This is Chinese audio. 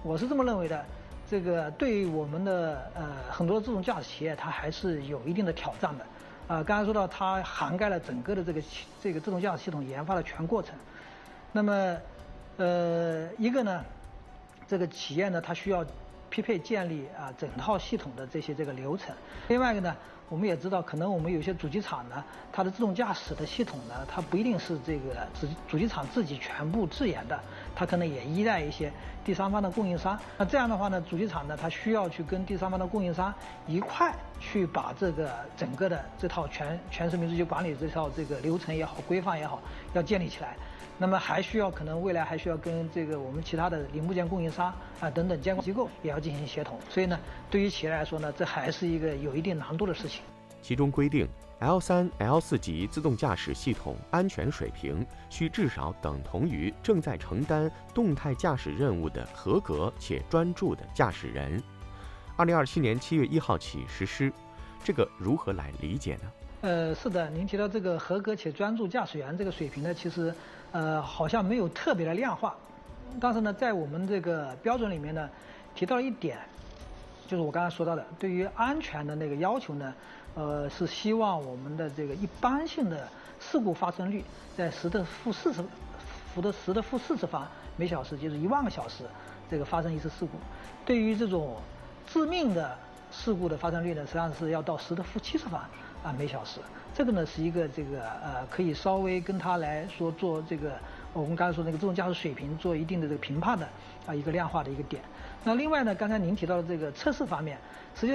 我是这么认为的。这个对于我们的很多自动驾驶企业，它还是有一定的挑战的。刚才说到它涵盖了整个的这个自动驾驶系统研发的全过程。那么一个呢，这个企业呢，它需要匹配建立整套系统的这个流程。另外一个呢，我们也知道，可能我们有些主机厂呢，它的自动驾驶的系统呢，它不一定是这个主机厂自己全部自研的，它可能也依赖一些第三方的供应商。那这样的话呢，主机厂呢，它需要去跟第三方的供应商一块去把这个整个的这套全生命周期管理这套这个流程也好、规范也好，要建立起来。那么还需要可能未来还需要跟这个我们其他的零部件供应商等等监管机构也要进行协同。所以呢，对于企业来说呢，这还是一个有一定难度的事情。 其中规定 L3、L4 级自动驾驶系统安全水平需至少等同于正在承担动态驾驶任务的合格且专注的驾驶人。2027年7月1号起实施，这个如何来理解呢？ 是的，您提到这个合格且专注驾驶员这个水平呢，其实好像没有特别的量化，但是呢，在我们这个标准里面呢，提到了一点，就是我刚才说到的，对于安全的那个要求呢，是希望我们的这个一般性的事故发生率在10的负40方每小时，就是1万个小时这个发生一次事故。对于这种致命的事故的发生率呢，实际上是要到10的负70方每小时。这个呢是一个可以稍微跟它来说做这个我们刚才说那个自动驾驶水平做一定的这个评判的一个量化的一个点。那另外呢，刚才您提到的这个测试方面，实际上